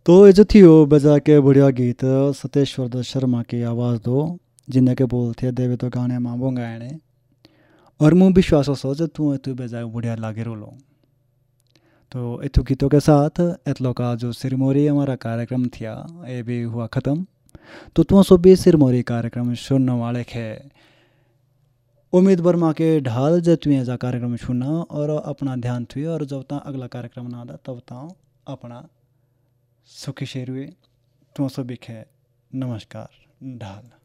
तो ये जो थी वो बजा के बढ़िया गीत सतेश्वर दत्त शर्मा की आवाज़ दो जिन्हें के बोल थे देवे तो गाने मांबो गाने और मुँह विश्वास हो जो तू तू बजा बढ़िया लागे रोलो। तो इतु गीतों के साथ एतलो का जो सिरमौरी हमारा कार्यक्रम थिया ये भी हुआ ख़त्म। तो तुम सब भी सिरमौरी कार्यक्रम सुनने वाले थे। उम्मीद वर्मा के ढाल जतुए जा कार्यक्रम सुनना और अपना ध्यान थुए और जब तक अगला कार्यक्रम ना आता तब तक अपना सुखी शेरुए तुम सब भी खे नमस्कार ढाल।